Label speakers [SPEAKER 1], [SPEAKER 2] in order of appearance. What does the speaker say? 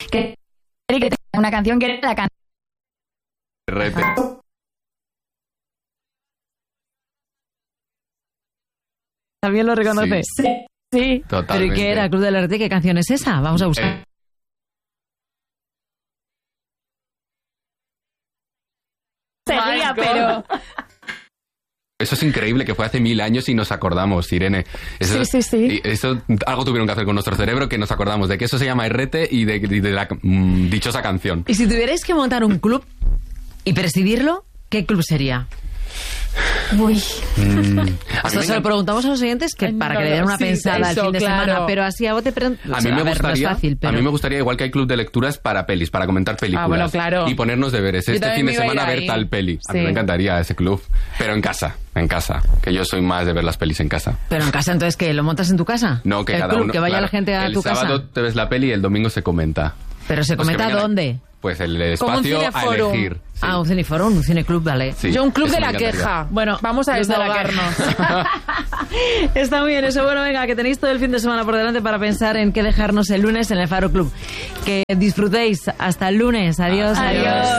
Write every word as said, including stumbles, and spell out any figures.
[SPEAKER 1] que, que tenía una canción que era la canción.
[SPEAKER 2] R T.
[SPEAKER 3] ¿También lo reconoce?
[SPEAKER 1] Sí. Sí.
[SPEAKER 2] Totalmente.
[SPEAKER 3] ¿Pero y qué era? ¿Club del R T? ¿Qué canción es esa? Vamos a buscar.
[SPEAKER 2] Eh.
[SPEAKER 1] Sería, pero...
[SPEAKER 2] Eso es increíble, que fue hace mil años y nos acordamos, Irene. Eso,
[SPEAKER 1] Sí, sí, sí.
[SPEAKER 2] y eso, algo tuvieron que hacer con nuestro cerebro, que nos acordamos de que eso se llama R T y de, y de la mm, dichosa canción.
[SPEAKER 3] Y si tuvierais que montar un club y presidirlo, ¿qué club sería?
[SPEAKER 1] Uy.
[SPEAKER 2] Mm, a mí
[SPEAKER 3] Esto
[SPEAKER 2] me
[SPEAKER 3] se lo
[SPEAKER 2] encanta-
[SPEAKER 3] preguntamos a los oyentes que
[SPEAKER 4] Ay,
[SPEAKER 3] para
[SPEAKER 4] no,
[SPEAKER 3] que le den
[SPEAKER 4] no,
[SPEAKER 3] una
[SPEAKER 4] sí,
[SPEAKER 3] pensada
[SPEAKER 4] eso,
[SPEAKER 3] al fin de
[SPEAKER 4] claro.
[SPEAKER 3] semana, pero así a bote pronto.
[SPEAKER 2] A mí me
[SPEAKER 3] ver,
[SPEAKER 2] gustaría,
[SPEAKER 3] no es fácil, pero...
[SPEAKER 2] a mí me gustaría, igual que hay club de lecturas, para pelis, para comentar películas.
[SPEAKER 4] Ah, bueno, claro.
[SPEAKER 2] Y ponernos deberes.
[SPEAKER 4] Yo
[SPEAKER 2] Este
[SPEAKER 4] también
[SPEAKER 2] fin de
[SPEAKER 4] me iba a
[SPEAKER 2] semana
[SPEAKER 4] ir
[SPEAKER 2] ver
[SPEAKER 4] ahí.
[SPEAKER 2] tal peli. A mí
[SPEAKER 4] Sí.
[SPEAKER 2] me encantaría ese club. Pero en casa, en casa. Que yo soy más de ver las pelis en casa.
[SPEAKER 3] Pero en casa, entonces, ¿qué? ¿Lo montas en tu casa?
[SPEAKER 2] No, que
[SPEAKER 3] el
[SPEAKER 2] cada
[SPEAKER 3] club,
[SPEAKER 2] uno.
[SPEAKER 3] que vaya
[SPEAKER 2] claro,
[SPEAKER 3] la gente a
[SPEAKER 2] el
[SPEAKER 3] tu casa.
[SPEAKER 2] El sábado te ves la peli y el domingo se comenta.
[SPEAKER 3] Pero se
[SPEAKER 2] Pues que
[SPEAKER 3] comenta
[SPEAKER 2] vengan a-
[SPEAKER 3] dónde.
[SPEAKER 2] Pues el
[SPEAKER 4] Como un
[SPEAKER 2] espacio a
[SPEAKER 4] cineforum.
[SPEAKER 2] elegir. Sí.
[SPEAKER 3] Ah, un cineforum, un cineclub, vale.
[SPEAKER 2] Sí,
[SPEAKER 4] Yo un club
[SPEAKER 2] eso
[SPEAKER 4] de
[SPEAKER 2] me
[SPEAKER 4] la
[SPEAKER 2] encantaría.
[SPEAKER 4] queja.
[SPEAKER 3] Bueno,
[SPEAKER 4] Vamos a
[SPEAKER 3] club de la
[SPEAKER 4] desahogarnos.
[SPEAKER 3] Está muy bien eso. Bueno, venga, que tenéis todo el fin de semana por delante para pensar en qué dejarnos el lunes en el Faro Club. Que disfrutéis. Hasta el lunes. Adiós.
[SPEAKER 2] Adiós.
[SPEAKER 3] Adiós.